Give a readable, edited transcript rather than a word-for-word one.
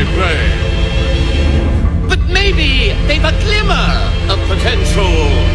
prey. But maybe they've a glimmer of potential.